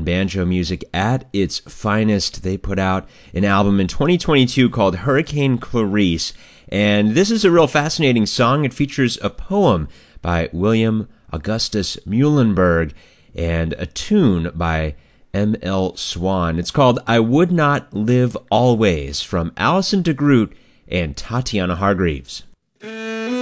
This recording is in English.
and banjo music at its finest. They put out an album in 2022 called Hurricane Clarice, and this is a real fascinating song. It features a poem by William Augustus Muhlenberg and a tune by M.L. Swan. It's called I Would Not Live Always from Alison de Groot and Tatiana Hargreaves.